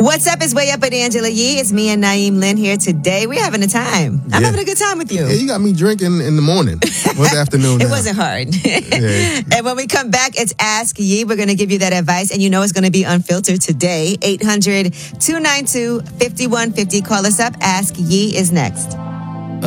What's up? It's Way Up with Angela Yee. It's me and Naeem Lynn here today. We're having a time. I'm having a good time with you. Yeah, you got me drinking in the morning. What's afternoon now? It wasn't hard. And when we come back, it's Ask Yee. We're going to give you that advice, and you know it's going to be unfiltered today. 800-292-5150. Call us up. Ask Yee is next.